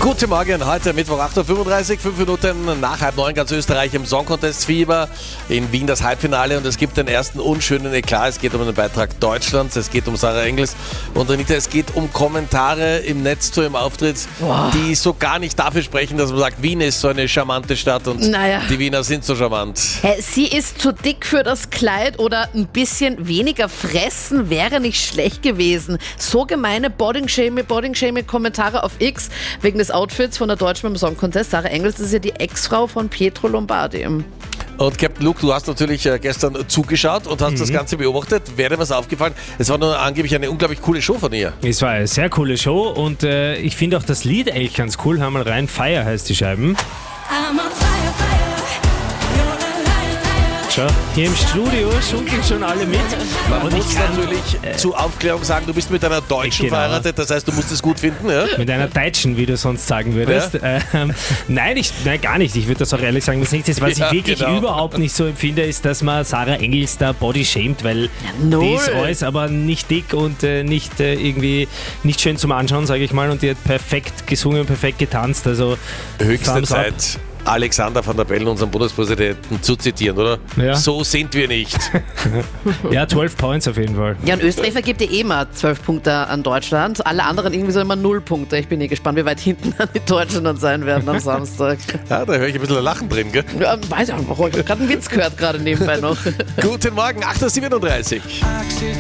Guten Morgen, heute Mittwoch 8.35 Uhr, 5 Minuten nach 8:30 ganz Österreich im Song Contest Fieber. In Wien das Halbfinale und es gibt den ersten unschönen Eklat. Es geht um den Beitrag Deutschlands, es geht um Sarah Engels und Anita, es geht um Kommentare im Netz zu ihrem Auftritt, die so gar nicht dafür sprechen, dass man sagt, Wien ist so eine charmante Stadt und die Wiener sind so charmant. Sie ist zu dick für das Kleid oder ein bisschen weniger fressen wäre nicht schlecht gewesen. So gemeine Bodyshaming-Kommentare auf X wegen des Outfits von der Deutschen beim Song Contest. Sarah Engels ist ja die Ex-Frau von Pietro Lombardi. Und Captain Luke, du hast natürlich gestern zugeschaut und hast das Ganze beobachtet. Wäre dir was aufgefallen? Es war nur angeblich eine unglaublich coole Show von ihr. Es war eine sehr coole Show und ich finde auch das Lied eigentlich ganz cool. Hör mal rein, Fire heißt die Scheiben. Schau, hier im Studio schunkeln schon alle mit. Man muss natürlich zur Aufklärung sagen, du bist mit einer Deutschen verheiratet, das heißt, du musst es gut finden. Ja? Mit einer Deutschen, wie du sonst sagen würdest. Ja. Nein, gar nicht. Ich würde das auch ehrlich sagen. Was ich wirklich überhaupt nicht so empfinde, ist, dass man Sarah Engels da body shamed, weil die ist alles, aber nicht dick und nicht irgendwie nicht schön zum Anschauen, sage ich mal. Und die hat perfekt gesungen, perfekt getanzt. Also höchste Zeit. Alexander Van der Bellen, unseren Bundespräsidenten, zu zitieren, oder? Ja. So sind wir nicht. Ja, 12 Points auf jeden Fall. Ja, und Österreich vergibt immer 12 Punkte an Deutschland. Alle anderen irgendwie so immer 0 Punkte. Ich bin gespannt, wie weit hinten dann die Deutschen dann sein werden am Samstag. Ja, da höre ich ein bisschen Lachen drin, gell? Ja, weiß ich auch, ich habe gerade einen Witz gehört, gerade nebenbei noch. Guten Morgen, 8.37 Uhr.